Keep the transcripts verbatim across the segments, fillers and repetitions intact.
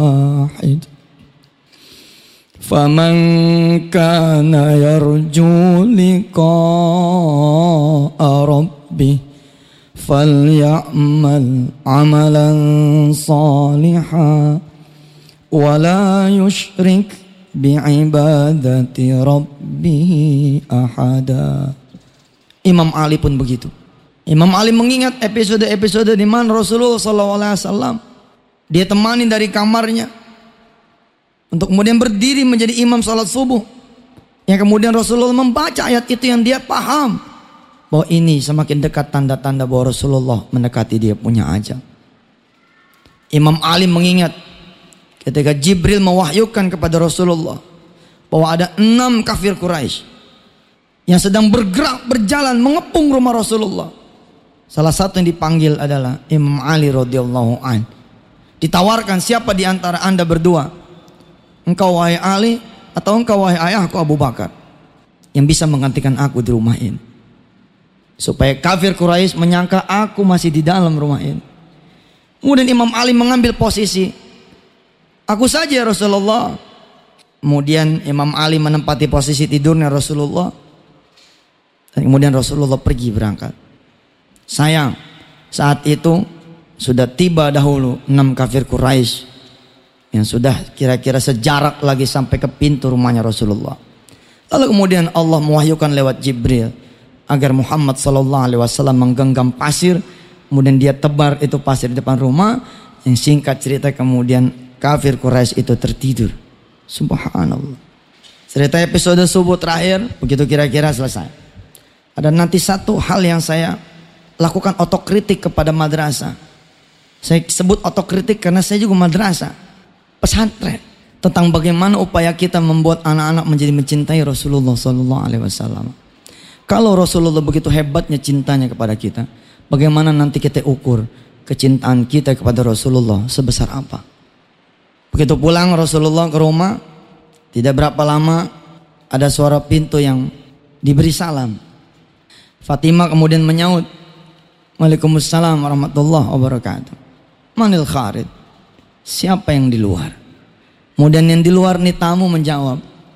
واحد فمن كان يرجو لقاء ربه فليعمل عملا صالحا ولا يشرك بعبادة ربه أحدا. Imam Ali pun begitu. Imam Ali mengingat episode-episode di mana Rasulullah shallallahu alaihi wasallam dia temani dari kamarnya untuk kemudian berdiri menjadi imam salat subuh. Yang kemudian Rasulullah membaca ayat itu yang dia paham bahwa ini semakin dekat tanda-tanda bahwa Rasulullah mendekati dia punya ajal. Imam Ali mengingat ketika Jibril mewahyukan kepada Rasulullah bahwa ada enam kafir Quraisy yang sedang bergerak berjalan mengepung rumah Rasulullah. Salah satu yang dipanggil adalah Imam Ali radhiyallahu an. Ditawarkan, siapa di antara anda berdua, engkau wahai Ali atau engkau wahai ayahku Abu Bakar, yang bisa menggantikan aku di rumah ini. Supaya kafir Quraisy menyangka aku masih di dalam rumah ini. Kemudian Imam Ali mengambil posisi, aku saja ya Rasulullah. Kemudian Imam Ali menempati posisi tidurnya Rasulullah. Dan kemudian Rasulullah pergi berangkat. Sayang, saat itu sudah tiba dahulu enam kafir Quraisy yang sudah kira-kira sejarak lagi sampai ke pintu rumahnya Rasulullah. Lalu kemudian Allah mewahyukan lewat Jibril agar Muhammad sallallahu alaihi wasallam menggenggam pasir, kemudian dia tebar itu pasir di depan rumah. Yang singkat cerita kemudian kafir Quraisy itu tertidur. Subhanallah. Cerita episode subuh terakhir begitu kira-kira selesai. Ada nanti satu hal yang saya lakukan otokritik kepada madrasah. Saya sebut otokritik karena saya juga madrasah, pesantren, tentang bagaimana upaya kita membuat anak-anak menjadi mencintai Rasulullah Sallallahu Alaihi Wasallam. Kalau Rasulullah begitu hebatnya cintanya kepada kita, bagaimana nanti kita ukur kecintaan kita kepada Rasulullah sebesar apa? Begitu pulang Rasulullah ke rumah, tidak berapa lama ada suara pintu yang diberi salam. Fatimah kemudian menyaut, Waalaikumsalam warahmatullahi wabarakatuh. Manil kharid, siapa yang di luar? Kemudian yang di luar nih tamu menjawab,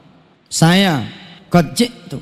saya qad ji'tu,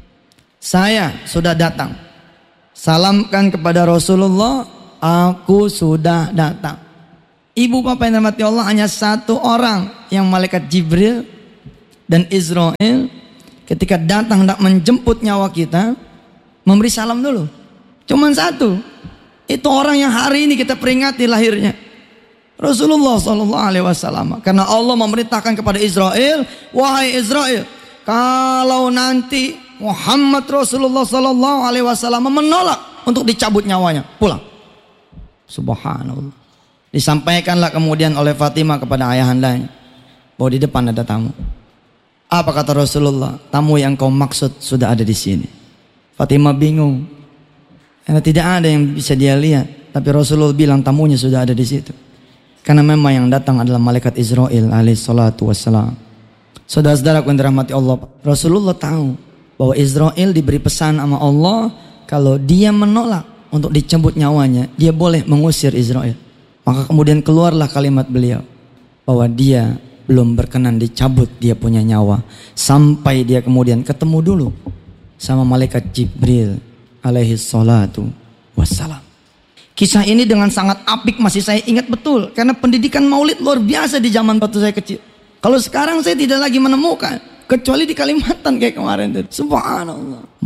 saya sudah datang. Salamkan kepada Rasulullah, aku sudah datang. Ibu bapak yang dirahmati Allah, hanya satu orang yang malaikat Jibril dan Israel ketika datang hendak menjemput nyawa kita memberi salam dulu. Cuman satu. Itu orang yang hari ini kita peringati lahirnya, Rasulullah Sallallahu Alaihi Wasallam. Karena Allah memerintahkan kepada Israel, wahai Israel, kalau nanti Muhammad Rasulullah Sallallahu Alaihi Wasallam menolak untuk dicabut nyawanya, pulang. Subhanallah. Disampaikanlah kemudian oleh Fatimah kepada ayahandanya bahwa di depan ada tamu. Apa kata Rasulullah? Tamu yang kau maksud sudah ada di sini. Fatimah bingung. Karena tidak ada yang bisa dia lihat, tapi Rasulullah bilang tamunya sudah ada di situ. Karena memang yang datang adalah malaikat Israel alaihi salatu wassalam. Saudara-saudaraku yang dirahmati Allah, Rasulullah tahu bahwa Israel diberi pesan sama Allah, kalau dia menolak untuk dicabut nyawanya, dia boleh mengusir Israel. Maka kemudian keluarlah kalimat beliau bahwa dia belum berkenan dicabut dia punya nyawa sampai dia kemudian ketemu dulu sama malaikat Jibril alaihi salatu wassalam. Kisah ini dengan sangat apik masih saya ingat betul, karena pendidikan maulid luar biasa di zaman waktu saya kecil. Kalau sekarang saya tidak lagi menemukan, kecuali di Kalimantan kayak kemarin. Subhanallah.